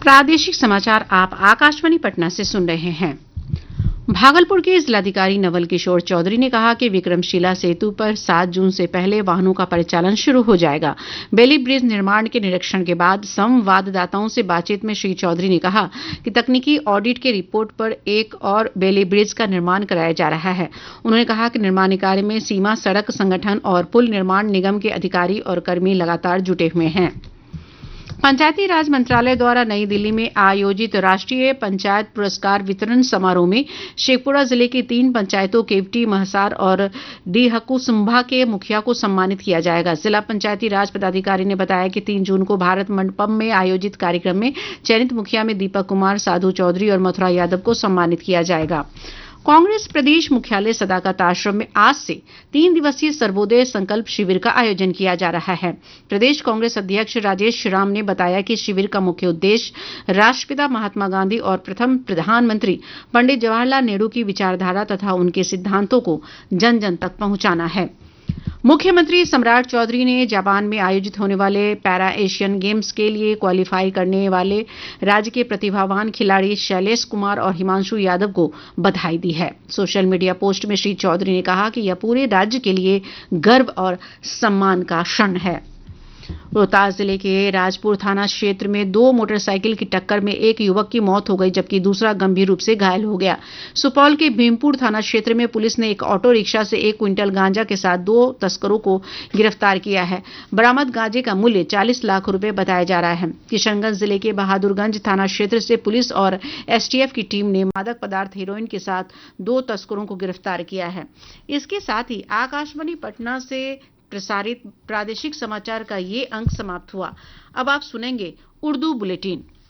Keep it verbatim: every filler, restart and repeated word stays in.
प्रादेशिक समाचार आप आकाशवाणी पटना से सुन रहे हैं। भागलपुर के जिलाधिकारी नवल किशोर चौधरी ने कहा कि विक्रमशिला सेतु पर सात जून से पहले वाहनों का परिचालन शुरू हो जाएगा। बेली ब्रिज निर्माण के निरीक्षण के बाद संवाददाताओं से बातचीत में श्री चौधरी ने कहा कि तकनीकी ऑडिट के रिपोर्ट पर एक और बेली ब्रिज का निर्माण कराया जा रहा है। उन्होंने कहा कि निर्माण कार्य में सीमा सड़क संगठन और पुल निर्माण निगम के अधिकारी और कर्मी लगातार जुटे हुए हैं। पंचायती राज मंत्रालय द्वारा नई दिल्ली में आयोजित राष्ट्रीय पंचायत पुरस्कार वितरण समारोह में शेखपुरा जिले की तीन पंचायतों केवटी, महसार और डीहकुसुम्भा के मुखिया को सम्मानित किया जाएगा। जिला पंचायती राज पदाधिकारी ने बताया कि तीन जून को भारत मंडपम में आयोजित कार्यक्रम में चयनित मुखिया में दीपक कुमार, साधु चौधरी और मथुरा यादव को सम्मानित किया जाएगा। कांग्रेस प्रदेश मुख्यालय सदाकत आश्रम में आज से तीन दिवसीय सर्वोदय संकल्प शिविर का आयोजन किया जा रहा है। प्रदेश कांग्रेस अध्यक्ष राजेश राम ने बताया कि शिविर का मुख्य उद्देश्य राष्ट्रपिता महात्मा गांधी और प्रथम प्रधानमंत्री पंडित जवाहरलाल नेहरू की विचारधारा तथा उनके सिद्धांतों को जन जन तक पहुंचाना है। मुख्यमंत्री सम्राट चौधरी ने जापान में आयोजित होने वाले पैरा एशियन गेम्स के लिए क्वालिफाई करने वाले राज्य के प्रतिभावान खिलाड़ी शैलेश कुमार और हिमांशु यादव को बधाई दी है। सोशल मीडिया पोस्ट में श्री चौधरी ने कहा कि यह पूरे राज्य के लिए गर्व और सम्मान का क्षण है। रोहतास जिले के राजपुर थाना क्षेत्र में दो मोटरसाइकिल की टक्कर में एक युवक की मौत हो गई जबकि दूसरा गंभीर रूप से घायल हो गया। सुपौल के भीमपुर थाना क्षेत्र में पुलिस ने एक ऑटो रिक्शा से एक क्विंटल गांजा के साथ दो तस्करों को गिरफ्तार किया है। बरामद गांजे का मूल्य चालीस लाख रुपए बताया जा रहा है। किशनगंज जिले के बहादुरगंज थाना क्षेत्र से पुलिस और एसटीएफ की टीम ने मादक पदार्थ हेरोइन के साथ दो तस्करों को गिरफ्तार किया है। इसके साथ ही आकाशवाणी पटना से प्रसारित प्रादेशिक समाचार का ये अंक समाप्त हुआ। अब आप सुनेंगे उर्दू बुलेटिन।